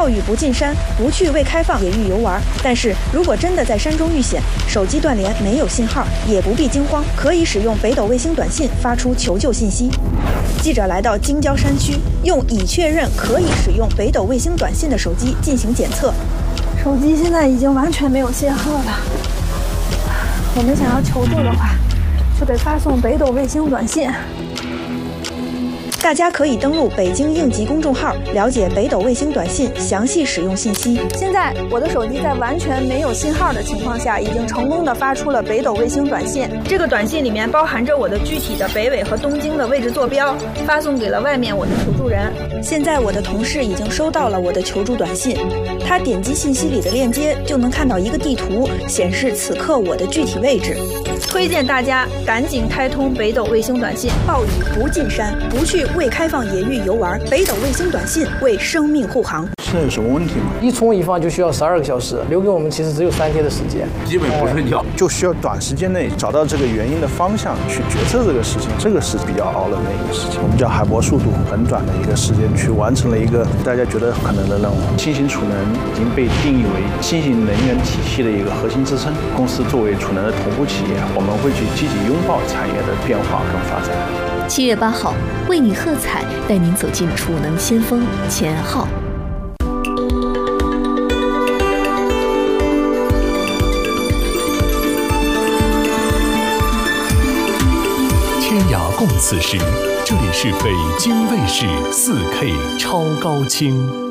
暴雨不进山，不去未开放野域游玩。但是如果真的在山中遇险，手机断联没有信号，也不必惊慌，可以使用北斗卫星短信发出求救信息。记者来到京郊山区，用已确认可以使用北斗卫星短信的手机进行检测。手机现在已经完全没有信号了。我们想要求助的话，就得发送北斗卫星短信。大家可以登录北京应急公众号，了解北斗卫星短信详细使用信息。现在我的手机在完全没有信号的情况下，已经成功的发出了北斗卫星短信。这个短信里面包含着我的具体的北纬和东经的位置坐标，发送给了外面我的求助人。现在我的同事已经收到了我的求助短信，他点击信息里的链接就能看到一个地图，显示此刻我的具体位置。推荐大家赶紧开通北斗卫星短信，暴雨不进山，不去未开放野域游玩，北斗卫星短信为生命护航。 现在有什么问题吗？ 一冲一放就需要12个小时，留给我们其实只有3天的时间， 基本不睡觉， 就需要短时间内找到这个原因的方向，去决策这个事情，这个是比较熬人的一个事情。我们叫海博速度，很短的一个时间去完成了一个大家觉得可能的任务。新型储能已经被定义为新型能源体系的一个核心支撑。公司作为储能的头部企业，我们会去积极拥抱产业的变化跟发展。 7月8号，为你喝彩，带您走进储能先锋前号。 天涯共此时，这里是北京卫视4K 超高清。